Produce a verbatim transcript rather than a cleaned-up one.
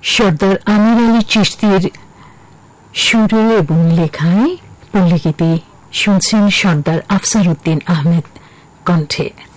সর্দার আমির আলী চিশতির সুরে এবং লেখায় পল্লীগীতি শুনছেন সর্দার আফসার উদ্দিন আহমেদ কণ্ঠে।